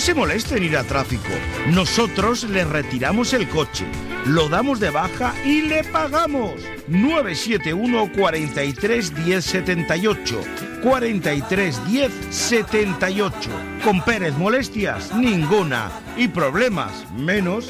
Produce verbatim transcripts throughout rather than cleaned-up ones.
se moleste en ir a tráfico. Nosotros le retiramos el coche, lo damos de baja y le pagamos. nueve siete uno, cuatro tres, uno cero siete ocho. cuatro tres, uno cero siete ocho. Con Pérez molestias, ninguna. Y problemas, menos.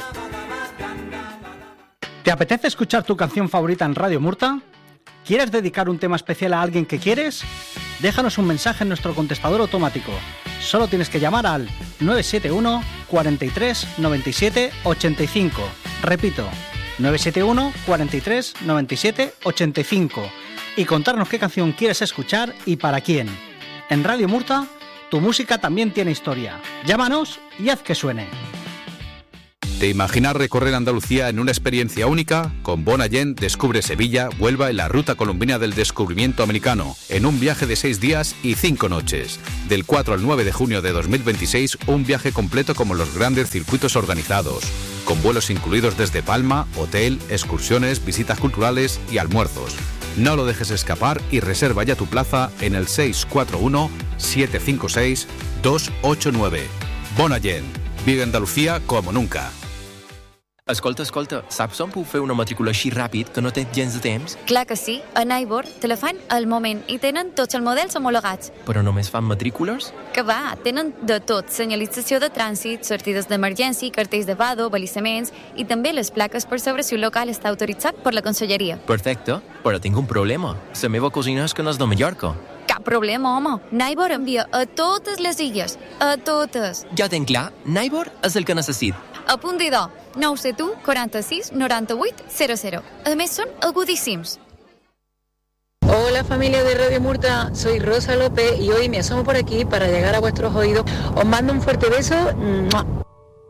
¿Te apetece escuchar tu canción favorita en Radio Murta? ¿Quieres dedicar un tema especial a alguien que quieres? Déjanos un mensaje en nuestro contestador automático. Solo tienes que llamar al nueve siete uno, cuatro tres, nueve siete, ocho cinco. Repito, nueve siete uno, cuatro tres, nueve siete, ocho cinco. Y contarnos qué canción quieres escuchar y para quién. En Radio Murta, tu música también tiene historia. Llámanos y haz que suene. ¿Te imaginas recorrer Andalucía en una experiencia única? Con Bonagent descubre Sevilla, Huelva y la ruta colombina del descubrimiento americano, en un viaje de seis días y cinco noches. Del cuatro al nueve de junio de dos mil veintiséis, un viaje completo como los grandes circuitos organizados, con vuelos incluidos desde Palma, hotel, excursiones, visitas culturales y almuerzos. No lo dejes escapar y reserva ya tu plaza en el seis cuatro uno, siete cinco seis, dos ocho nueve. Bonagent, vive Andalucía como nunca. Escolta, escolta, saps on puc fer una matrícula així ràpid que no té gens de temps? Clar que sí, a Nibor te la fan al moment i tenen tots els models homologats. Però només fan matrícules? Que va, tenen de tot, senyalització de trànsit, sortides d'emergència, cartells de vado, balissaments i també les plaques per saber si un local està autoritzat per la conselleria. Perfecte, però tinc un problema. La meva cosina és que no és de Mallorca. Cap problema, home. Nibor envia a totes les illes, a totes. Ja tenc clar, Nibor és el que necessit. Apuntidor, nou set u, quaranta-sis, noranta-vuit, zero zero. A més, són agudíssims. Hola familia de Radio Murta, soy Rosa López y hoy me asomo por aquí para llegar a vuestros oídos. Os mando un fuerte beso. ¡Mua!